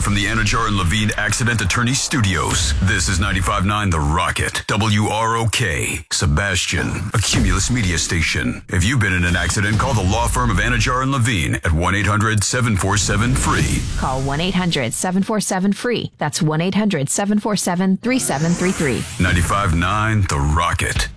from the Anajar and Levine Accident Attorney Studios. This is 95.9 The Rocket, WROK, Sebastian, a Cumulus media station. If you've been in an accident, call the law firm of Anajar and Levine at 1-800-747-FREE. Call 1-800-747-FREE. That's 1-800-747-3733. 95.9 The Rocket.